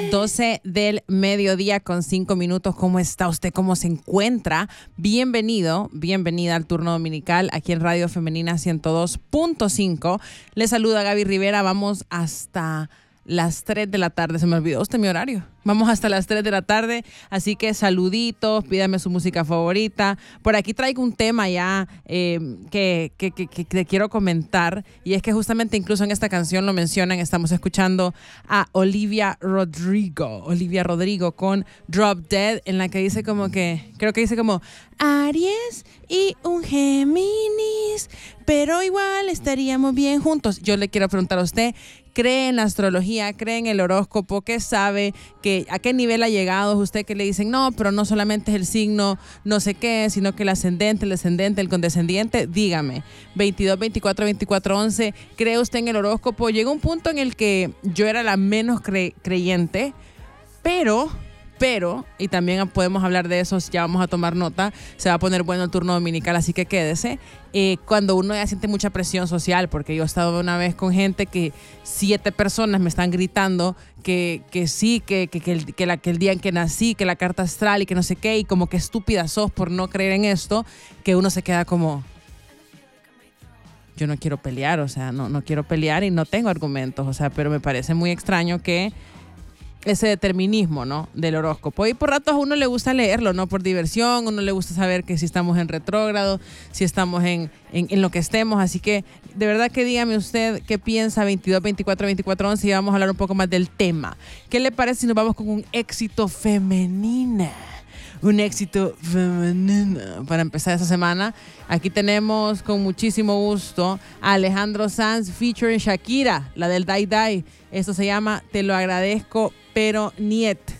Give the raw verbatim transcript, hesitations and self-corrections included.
doce del mediodía con cinco minutos. ¿Cómo está usted? ¿Cómo se encuentra? Bienvenido, bienvenida al turno dominical aquí en Radio Femenina ciento dos punto cinco. Le saluda Gaby Rivera. Vamos hasta las tres de la tarde. Se me olvidó usted mi horario. Vamos hasta las tres de la tarde, así que saluditos, pídame su música favorita. Por aquí traigo un tema ya eh, que, que, que, que te quiero comentar, y es que justamente incluso en esta canción lo mencionan. Estamos escuchando a Olivia Rodrigo, Olivia Rodrigo con Drop Dead, en la que dice como que, creo que dice como Aries y un Géminis, pero igual estaríamos bien juntos. Yo le quiero preguntar a usted, ¿cree en la astrología? ¿Cree en el horóscopo? ¿Qué sabe? ¿Qué, ¿A qué nivel ha llegado? Usted que le dicen, no, pero no solamente es el signo, no sé qué, sino que el ascendente, el descendente, el condescendiente. Dígame, veintidós, veinticuatro, veinticuatro, once, ¿cree usted en el horóscopo? Llegó un punto en el que yo era la menos cre- creyente, pero... Pero, y también podemos hablar de eso, ya vamos a tomar nota, se va a poner bueno el turno dominical, así que quédese. Eh, cuando uno ya siente mucha presión social, porque yo he estado una vez con gente que siete personas me están gritando que, que sí, que, que, que, el, que, la, que el día en que nací, que la carta astral y que no sé qué, y como que estúpida sos por no creer en esto, que uno se queda como... Yo no quiero pelear, o sea, no, no quiero pelear y no tengo argumentos, o sea, pero me parece muy extraño que ese determinismo, ¿no?, del horóscopo. Y por ratos a uno le gusta leerlo, ¿no?, por diversión. Uno le gusta saber que si estamos en retrógrado, si estamos en, en, en lo que estemos. Así que, de verdad que dígame usted qué piensa. Veintidós, veinticuatro, veinticuatro, once, y vamos a hablar un poco más del tema. ¿Qué le parece si nos vamos con un éxito femenina? Un éxito femenino para empezar esta semana. Aquí tenemos con muchísimo gusto a Alejandro Sanz featuring Shakira, la del Dai Dai. Esto se llama Te lo agradezco, pero niet.